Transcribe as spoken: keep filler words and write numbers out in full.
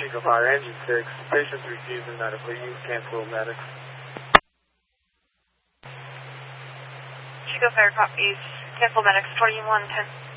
Chico Fire Engine six. Patient's refusing medical. You cancel medics. Chico Fire copies. Cancel medics twenty-one ten.